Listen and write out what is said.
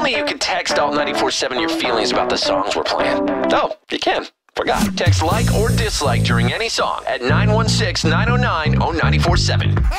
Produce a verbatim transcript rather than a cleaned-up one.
me you can text Alt ninety-four seven your feelings about the songs we're playing. Oh, you can. Forgot. Text like or dislike during any song at nine one six, nine oh nine, oh nine four seven.